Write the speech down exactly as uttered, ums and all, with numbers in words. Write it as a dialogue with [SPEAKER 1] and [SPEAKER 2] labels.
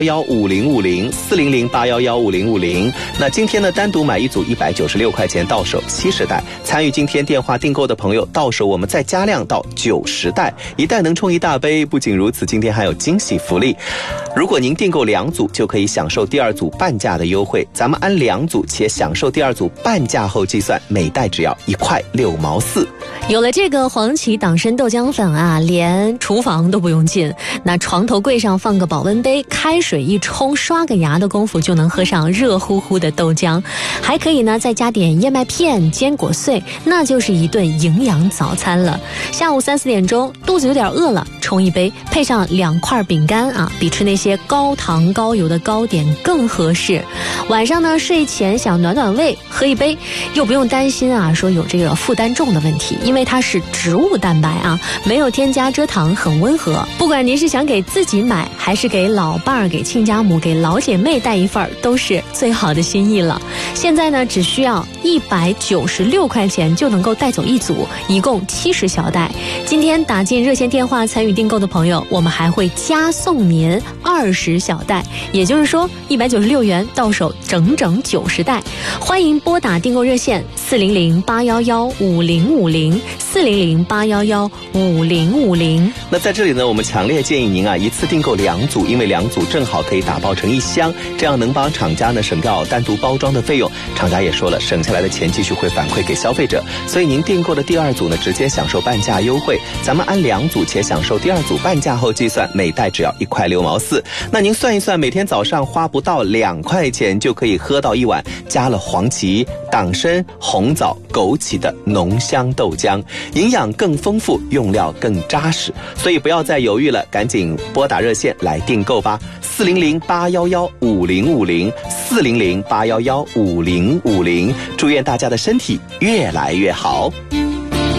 [SPEAKER 1] 幺五零五零四零零八幺幺五零五零。那今天呢，单独买一组一百九十六块钱，到手七十袋。参与今天电话订购的朋友，到手我们再加量到九十袋，一袋能冲一大杯。不仅如此，今天还有惊喜福利。如果您订购两组，就可以享受第二组半价的优惠。咱们按两组且享受第二组半价后计算，每袋只要一块六毛四。
[SPEAKER 2] 有了这个黄芪党参豆浆粉啊，连厨房都不用进，那床头柜上放个保温杯，开水一冲，刷个牙的功夫就能喝上热乎乎的豆浆。还可以呢再加点燕麦片、坚果碎，那就是一顿营养早餐了。下午三四点钟肚子有点饿了，冲一杯，配上两块饼干啊，比吃那些高糖高油的糕点更合适。晚上呢睡前想暖暖胃，喝一杯，又不用担心啊说有这个负担重的问题，因为它是植物蛋白啊，没有添加蔗糖，很温和。不管您是想给自己买，还是给老伴儿、给亲家母、给老姐妹带一份，都是最好的心意了。现在呢只需要一百九十六块钱就能够带走一组，一共七十小袋。今天打进热线电话参与订购的朋友，我们还会加送您二十小袋，也就是说一百九十六元到手整整九十袋。欢迎拨打订购热线四零零八幺幺五零五零四零零八幺幺五零五零。
[SPEAKER 1] 那在这里呢，我们强烈建议您啊，一次订购两组，因为两组正好可以打包成一箱，这样能帮厂家呢省掉单独包装的费用。厂家也说了，省下来的钱继续会反馈给消费者，所以您订购的第二组呢，直接享受半价优惠。咱们按两组且享受第二组半价后计算，每袋只要一块六毛四。那您算一算，每天早上花不到两块钱就可以喝到一碗加了黄芪、党参、红枣、枸杞的浓香豆浆，营养更丰富，用料更扎实，所以不要再犹豫了，赶紧拨打热线来订购吧。四零零八幺幺五零五零四零零八幺幺五零五零。祝愿大家的身体越来越好。